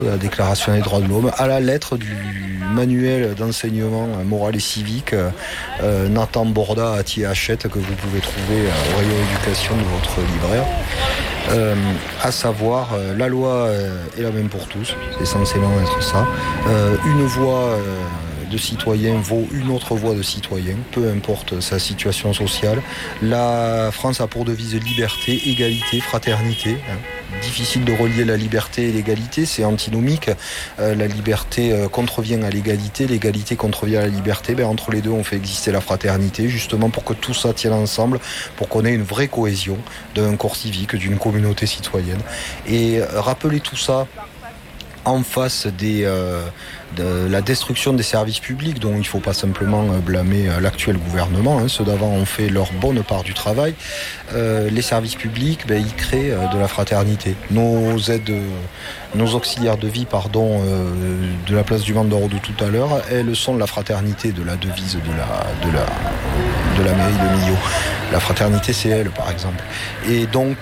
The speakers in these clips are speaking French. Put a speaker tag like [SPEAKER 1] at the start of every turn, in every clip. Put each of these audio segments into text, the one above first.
[SPEAKER 1] La Déclaration des droits de l'homme, à la lettre du manuel d'enseignement moral et civique Nathan Borda à Hachette, que vous pouvez trouver au rayon éducation de votre libraire. À savoir, la loi est la même pour tous, c'est censément être ça. Une voix de citoyen vaut une autre voix de citoyen, peu importe sa situation sociale. La France a pour devise liberté, égalité, fraternité. Difficile de relier la liberté et l'égalité, c'est antinomique. La liberté contrevient à l'égalité, l'égalité contrevient à la liberté. Entre les deux, on fait exister la fraternité, justement pour que tout ça tienne ensemble, pour qu'on ait une vraie cohésion d'un corps civique, d'une communauté citoyenne. Et rappeler tout ça en face de la destruction des services publics, dont il ne faut pas simplement blâmer l'actuel gouvernement. Ceux d'avant ont fait leur bonne part du travail. Les services publics, ils créent de la fraternité. Nos auxiliaires de vie, de la place du Vendeur de tout à l'heure, elles sont de la fraternité, de la devise de la mairie de Millau. La fraternité, c'est elle, par exemple. Et donc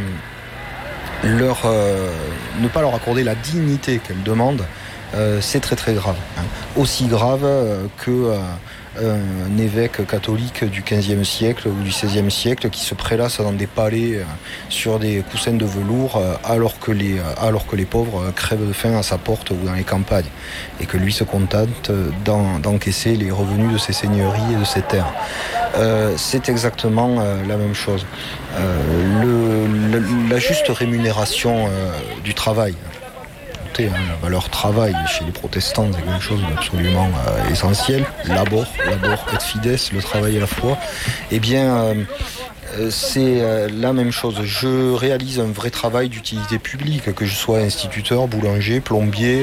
[SPEAKER 1] ne pas leur accorder la dignité qu'elles demandent, c'est très très grave. Aussi grave qu'un évêque catholique du XVe siècle ou du XVIe siècle qui se prélasse dans des palais sur des coussins de velours alors que les pauvres crèvent de faim à sa porte ou dans les campagnes, et que lui se contente d'encaisser les revenus de ses seigneuries et de ses terres. C'est exactement la même chose. La juste rémunération du travail. La valeur travail chez les protestants, c'est quelque chose d'absolument essentiel. Labor et fides, le travail et la foi. C'est la même chose. Je réalise un vrai travail d'utilité publique, que je sois instituteur, boulanger, plombier.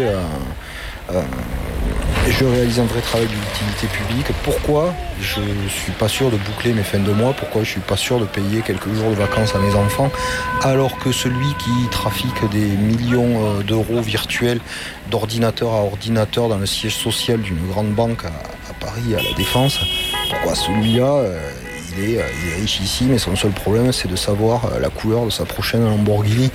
[SPEAKER 1] Je réalise un vrai travail d'utilité publique. Pourquoi je ne suis pas sûr de boucler mes fins de mois? Pourquoi je ne suis pas sûr de payer quelques jours de vacances à mes enfants? Alors que celui qui trafique des millions d'euros virtuels d'ordinateur à ordinateur dans le siège social d'une grande banque à Paris, à la Défense, pourquoi celui-là, il est richissime et son seul problème, c'est de savoir la couleur de sa prochaine Lamborghini?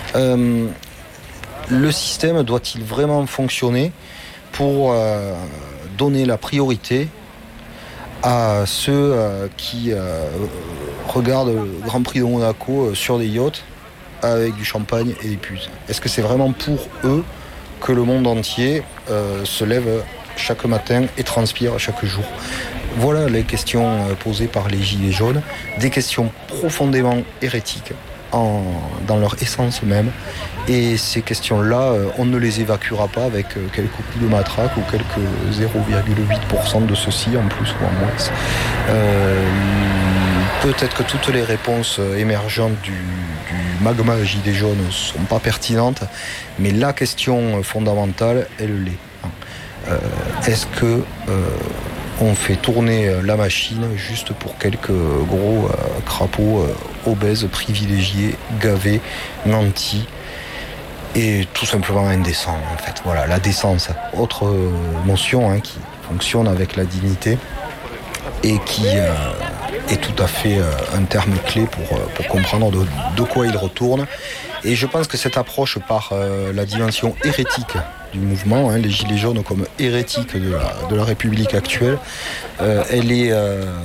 [SPEAKER 1] Le système doit-il vraiment fonctionner pour donner la priorité à ceux qui regardent le Grand Prix de Monaco sur des yachts avec du champagne et des putes? Est-ce que c'est vraiment pour eux que le monde entier se lève chaque matin et transpire chaque jour? Voilà les questions posées par les Gilets jaunes, des questions profondément hérétiques dans leur essence même. Et ces questions-là, on ne les évacuera pas avec quelques coups de matraque ou quelques 0,8% de ceci en plus ou en moins. Peut-être que toutes les réponses émergentes du magma gilet jaune ne sont pas pertinentes, mais la question fondamentale, elle l'est. Est-ce que on fait tourner la machine juste pour quelques gros crapauds obèses, privilégiés, gavés, nantis et tout simplement indécents, en fait. Voilà, la décence. Autre notion qui fonctionne avec la dignité et qui est tout à fait un terme clé pour comprendre de quoi il retourne. Et je pense que cette approche par la dimension hérétique du mouvement, les Gilets jaunes comme hérétiques de la République actuelle, elle est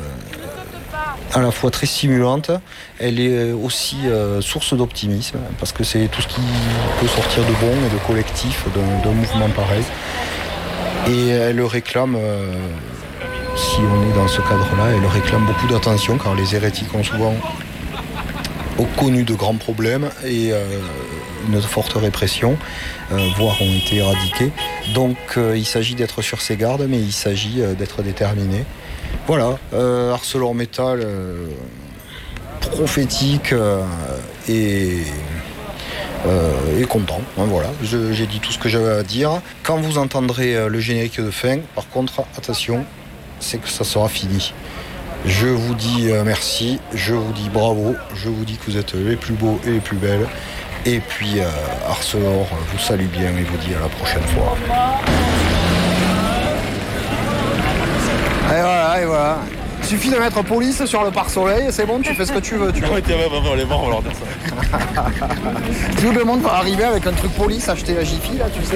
[SPEAKER 1] à la fois très stimulante, elle est aussi source d'optimisme, parce que c'est tout ce qui peut sortir de bon et de collectif d'un mouvement pareil. Et elle réclame, si on est dans ce cadre-là, elle réclame beaucoup d'attention, car les hérétiques ont souvent connu de grands problèmes et une forte répression, voire ont été éradiqués. Donc il s'agit d'être sur ses gardes, mais il s'agit d'être déterminé. Voilà, ArcelorMittal prophétique et content. Voilà, j'ai dit tout ce que j'avais à dire. Quand vous entendrez le générique de fin, par contre, attention, c'est que ça sera fini. Je vous dis merci, je vous dis bravo, je vous dis que vous êtes les plus beaux et les plus belles. Et puis Arcelor vous salue bien et vous dit à la prochaine fois. Et voilà, Suffit de mettre police sur le pare-soleil et c'est bon, tu fais ce que tu veux. Tu vois.
[SPEAKER 2] Ouais, on va les voir, on va leur dire ça.
[SPEAKER 1] Tout le monde va arriver avec un truc police acheté à Jiffy, là, tu sais.